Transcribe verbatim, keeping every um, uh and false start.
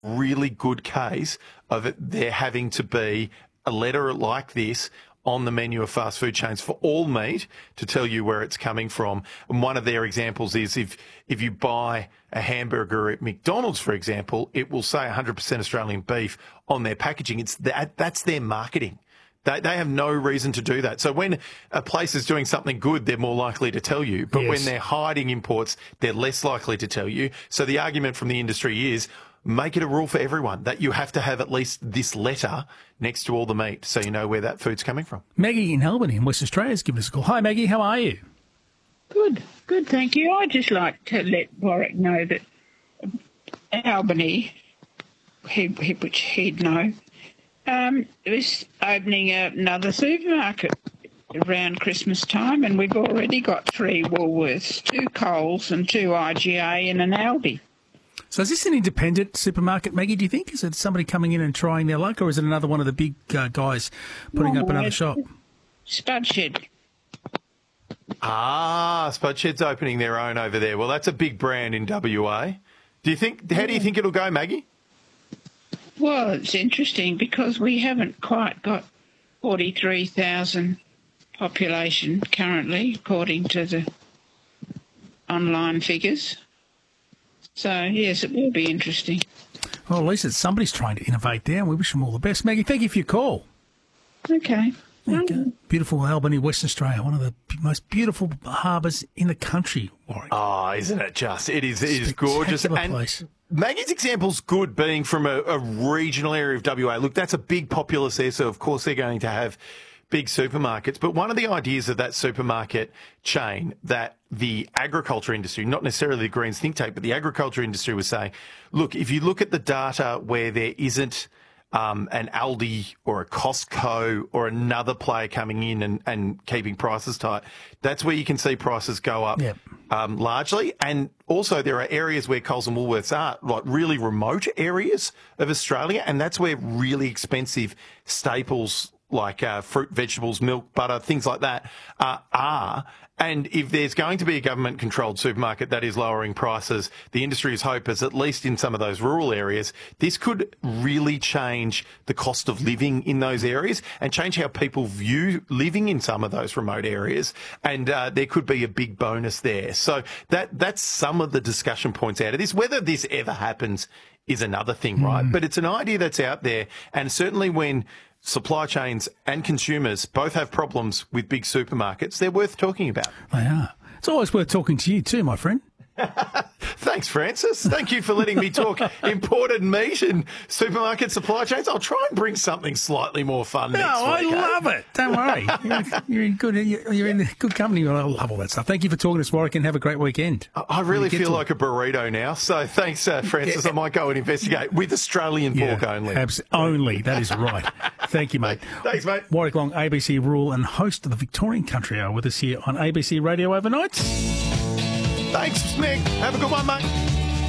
really good case of it there having to be a letter like this on the menu of fast food chains for all meat to tell you where it's coming from. And one of their examples is if if you buy a hamburger at McDonald's, for example, it will say one hundred percent Australian beef on their packaging. It's that that's their marketing. They, they have no reason to do that. So when a place is doing something good, they're more likely to tell you. But Yes. when they're hiding imports, they're less likely to tell you. So the argument from the industry is make it a rule for everyone that you have to have at least this letter next to all the meat so you know where that food's coming from. Maggie in Albany in West Australia has given us a call. Hi, Maggie. How are you? Good, good, thank you. I'd just like to let Warwick know that Albany, he, he, which he'd know, um, is opening another supermarket around Christmas time, and we've already got three Woolworths, two Coles and two I G A and an Aldi. So is this an independent supermarket, Maggie, do you think? Is it somebody coming in and trying their luck, or is it another one of the big uh, guys putting No, up another it's shop? Spudshed. Ah, Spudshed's opening their own over there. Well, that's a big brand in W A. Do you think? How do you think it'll go, Maggie? Well, it's interesting because we haven't quite got forty-three thousand population currently, according to the online figures. So, yes, it will be interesting. Well, at least it's somebody's trying to innovate there, and we wish them all the best. Maggie, thank you for your call. Okay. There you go. Beautiful Albany, Western Australia, one of the most beautiful harbours in the country, Warwick. Oh, isn't it just? It is, it is gorgeous. Spectacular And place. Maggie's example's good, being from a, a regional area of W A. Look, that's a big populace there, so of course they're going to have big supermarkets. But one of the ideas of that supermarket chain that the agriculture industry, not necessarily the Greens think tank, but the agriculture industry was saying, look, if you look at the data where there isn't um, an Aldi or a Costco or another player coming in and, and keeping prices tight, that's where you can see prices go up. Yep. Um, largely. And also there are areas where Coles and Woolworths are, like really remote areas of Australia, and that's where really expensive staples like uh, fruit, vegetables, milk, butter, things like that uh, are. And if there's going to be a government-controlled supermarket that is lowering prices, the industry's hope is, at least in some of those rural areas, this could really change the cost of living in those areas and change how people view living in some of those remote areas. And uh, there could be a big bonus there. So that that's some of the discussion points out of this. Whether this ever happens is another thing, mm. right? But it's an idea that's out there. And certainly when supply chains and consumers both have problems with big supermarkets, they're worth talking about. They are. It's always worth talking to you too, my friend. Thanks, Francis. Thank you for letting me talk imported meat and supermarket supply chains. I'll try and bring something slightly more fun No, next I week. eh? love it. Don't worry. You're, you're in good. You're in good company. I love all that stuff. Thank you for talking to us, Warwick, and have a great weekend. I- I really get feel to like a burrito now. So thanks, uh, Francis. I might go and investigate with Australian pork only. Abs- only. That is right. Thank you, mate. Thanks, mate. Warwick Long, A B C Rural and host of the Victorian Country Hour with us here on A B C Radio overnight. Thanks, Nick. Have a good one, mate.